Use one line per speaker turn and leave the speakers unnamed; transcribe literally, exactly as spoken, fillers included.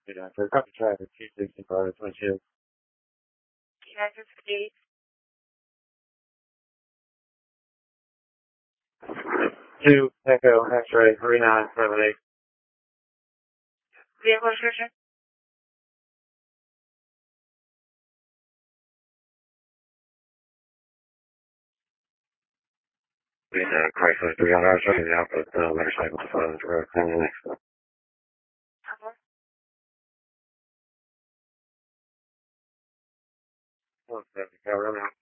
You know, for copy traffic, two sixty-five, twenty-two.
United States.
Two, Echo, X-ray, three nine seven eight.
Vehicle description.
In uh, Chrysler three hundred, showing the output, uh, motorcycle to front of the road, coming next.
Okay.
One seventy, cover,